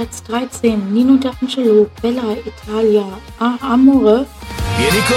Platz 13, Nino D'Angelo, Bella Italia, Amore. Vieni con